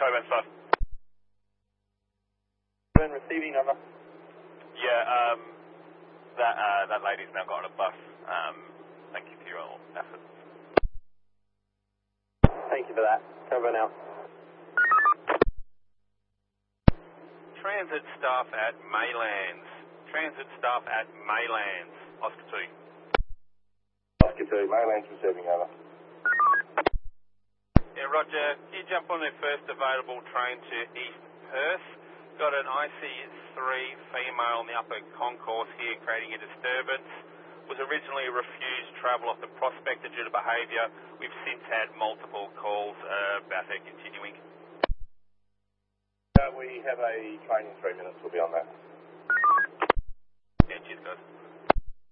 Coburn stuff. Receiving over. Yeah, that lady's now got on a bus. Thank you for your efforts. Thank you for that. Coburn out. Transit staff at Maylands. Transit staff at Maylands. Oscar 2. Oscar 2, Maylands receiving over. Yeah, Roger. Can you jump on the first available train to East Perth? Got an IC3 female in the upper concourse here creating a disturbance. Was originally refused travel off the Prospector due to behaviour. We've since had multiple calls about her continuing. We have a train in 3 minutes. We'll be on that. Yeah, cheers guys.